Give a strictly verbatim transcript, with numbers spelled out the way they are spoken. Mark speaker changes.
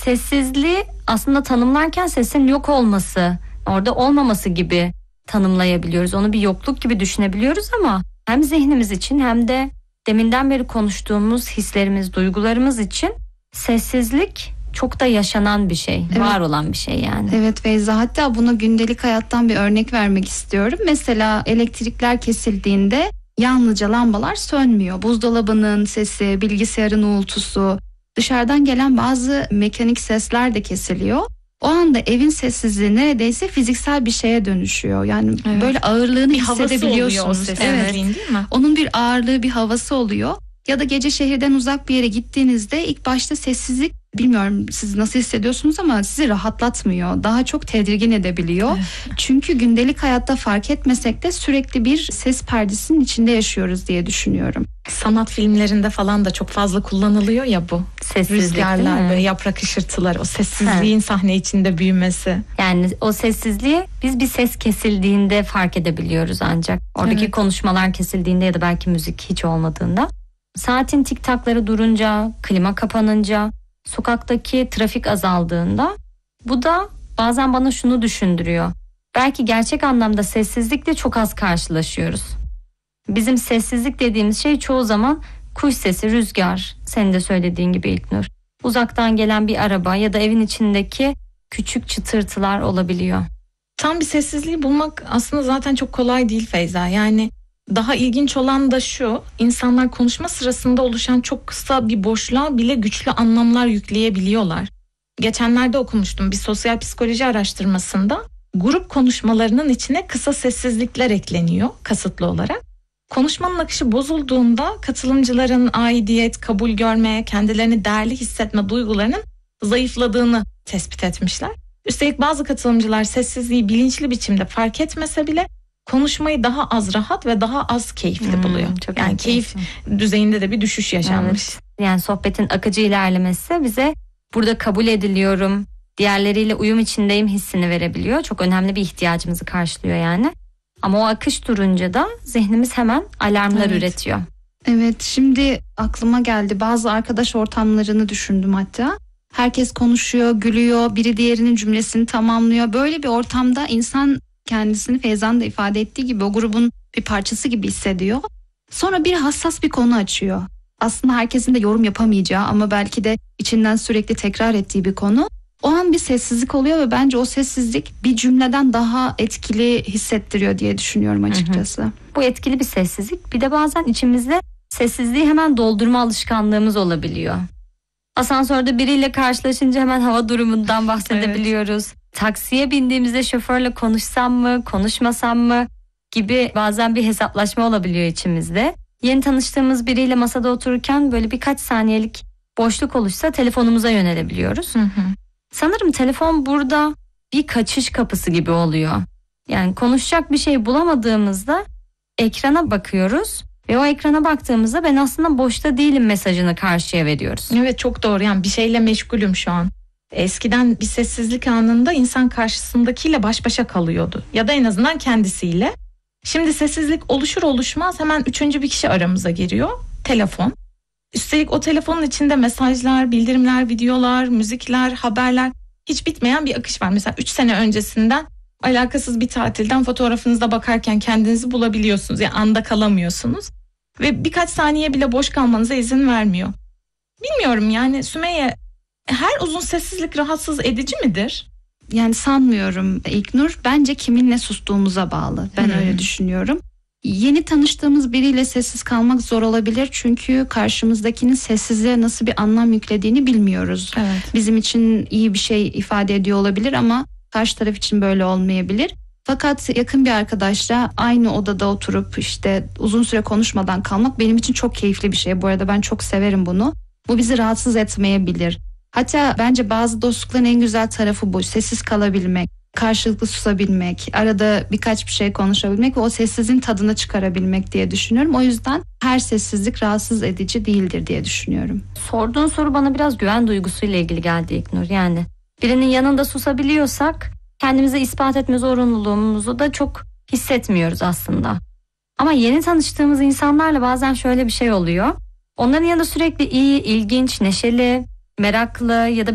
Speaker 1: sessizliği aslında tanımlarken sesin yok olması, orada olmaması gibi tanımlayabiliyoruz. Onu bir yokluk gibi düşünebiliyoruz ama hem zihnimiz için hem de deminden beri konuştuğumuz hislerimiz, duygularımız için sessizlik çok da yaşanan bir şey, evet. Var olan bir şey yani.
Speaker 2: Evet Feyza, hatta buna gündelik hayattan bir örnek vermek istiyorum. Mesela elektrikler kesildiğinde yalnızca lambalar sönmüyor. Buzdolabının sesi, bilgisayarın uğultusu, dışarıdan gelen bazı mekanik sesler de kesiliyor. O anda evin sessizliği neredeyse fiziksel bir şeye dönüşüyor. Yani evet. Böyle ağırlığını bir hissedebiliyorsunuz.
Speaker 3: Evet. Değil mi?
Speaker 2: Onun bir ağırlığı, bir havası oluyor. Ya da gece şehirden uzak bir yere gittiğinizde ilk başta sessizlik, bilmiyorum siz nasıl hissediyorsunuz ama sizi rahatlatmıyor. Daha çok tedirgin edebiliyor. Evet. Çünkü gündelik hayatta fark etmesek de sürekli bir ses perdesinin içinde yaşıyoruz diye düşünüyorum.
Speaker 3: Sanat filmlerinde falan da çok fazla kullanılıyor ya bu.
Speaker 1: Sessizlik,
Speaker 3: rüzgarlar, böyle yaprak hışırtıları, o sessizliğin evet. Sahne içinde büyümesi.
Speaker 1: Yani o sessizliği biz bir ses kesildiğinde fark edebiliyoruz ancak. Oradaki evet. konuşmalar kesildiğinde ya da belki müzik hiç olmadığında. Saatin tik takları durunca, klima kapanınca, sokaktaki trafik azaldığında, bu da bazen bana şunu düşündürüyor. Belki gerçek anlamda sessizlikle çok az karşılaşıyoruz. Bizim sessizlik dediğimiz şey çoğu zaman kuş sesi, rüzgar, senin de söylediğin gibi İlknur. Uzaktan gelen bir araba ya da evin içindeki küçük çıtırtılar olabiliyor.
Speaker 3: Tam bir sessizliği bulmak aslında zaten çok kolay değil Feyza. Yani daha ilginç olan da şu, insanlar konuşma sırasında oluşan çok kısa bir boşluğa bile güçlü anlamlar yükleyebiliyorlar. Geçenlerde okumuştum bir sosyal psikoloji araştırmasında, grup konuşmalarının içine kısa sessizlikler ekleniyor kasıtlı olarak. Konuşmanın akışı bozulduğunda katılımcıların aidiyet, kabul görme, kendilerini değerli hissetme duygularının zayıfladığını tespit etmişler. Üstelik bazı katılımcılar sessizliği bilinçli biçimde fark etmese bile konuşmayı daha az rahat ve daha az keyifli hmm, buluyor. Yani enteresan. Keyif düzeyinde de bir düşüş yaşanmış.
Speaker 1: Evet. Yani sohbetin akıcı ilerlemesi bize burada kabul ediliyorum, diğerleriyle uyum içindeyim hissini verebiliyor. Çok önemli bir ihtiyacımızı karşılıyor yani. Ama o akış durunca da zihnimiz hemen alarmlar evet. üretiyor.
Speaker 2: Evet, şimdi aklıma geldi. Bazı arkadaş ortamlarını düşündüm hatta. Herkes konuşuyor, gülüyor, biri diğerinin cümlesini tamamlıyor. Böyle bir ortamda insan kendisini Feyza'nın da ifade ettiği gibi o grubun bir parçası gibi hissediyor. Sonra bir hassas bir konu açıyor. Aslında herkesin de yorum yapamayacağı ama belki de içinden sürekli tekrar ettiği bir konu. O an bir sessizlik oluyor ve bence o sessizlik bir cümleden daha etkili hissettiriyor diye düşünüyorum açıkçası. Hı hı.
Speaker 1: Bu etkili bir sessizlik. Bir de bazen içimizde sessizliği hemen doldurma alışkanlığımız olabiliyor. Asansörde biriyle karşılaşınca hemen hava durumundan bahsedebiliyoruz. Evet. Taksiye bindiğimizde şoförle konuşsam mı, konuşmasam mı gibi bazen bir hesaplaşma olabiliyor içimizde. Yeni tanıştığımız biriyle masada otururken böyle birkaç saniyelik boşluk oluşsa telefonumuza yönelebiliyoruz. Hı hı. Sanırım telefon burada bir kaçış kapısı gibi oluyor. Yani konuşacak bir şey bulamadığımızda ekrana bakıyoruz ve o ekrana baktığımızda ben aslında boşta değilim mesajını karşıya veriyoruz.
Speaker 3: Evet, çok doğru. Yani bir şeyle meşgulüm şu an. Eskiden bir sessizlik anında insan karşısındakiyle baş başa kalıyordu ya da en azından kendisiyle. Şimdi sessizlik oluşur oluşmaz hemen üçüncü bir kişi aramıza giriyor. Telefon. Üstelik o telefonun içinde mesajlar, bildirimler, videolar, müzikler, haberler, hiç bitmeyen bir akış var. Mesela üç sene öncesinden alakasız bir tatilden fotoğrafınızda bakarken kendinizi bulabiliyorsunuz. Yani anda kalamıyorsunuz. Ve birkaç saniye bile boş kalmanıza izin vermiyor. Bilmiyorum yani Sümeyye, her uzun sessizlik rahatsız edici midir?
Speaker 2: Yani sanmıyorum İlknur. Bence kiminle sustuğumuza bağlı. Ben hmm. öyle düşünüyorum. Yeni tanıştığımız biriyle sessiz kalmak zor olabilir. Çünkü karşımızdakinin sessizliğe nasıl bir anlam yüklediğini bilmiyoruz. Evet. Bizim için iyi bir şey ifade ediyor olabilir ama karşı taraf için böyle olmayabilir. Fakat yakın bir arkadaşla aynı odada oturup işte uzun süre konuşmadan kalmak benim için çok keyifli bir şey. Bu arada ben çok severim bunu. Bu bizi rahatsız etmeyebilir. Hatta bence bazı dostlukların en güzel tarafı bu. Sessiz kalabilmek, karşılıklı susabilmek, arada birkaç bir şey konuşabilmek ve o sessizliğin tadını çıkarabilmek diye düşünüyorum. O yüzden her sessizlik rahatsız edici değildir diye düşünüyorum.
Speaker 1: Sorduğun soru bana biraz güven duygusuyla ilgili geldi İlknur. Yani birinin yanında susabiliyorsak kendimize ispat etme zorunluluğumuzu da çok hissetmiyoruz aslında. Ama yeni tanıştığımız insanlarla bazen şöyle bir şey oluyor. Onların yanında sürekli iyi, ilginç, neşeli, meraklı ya da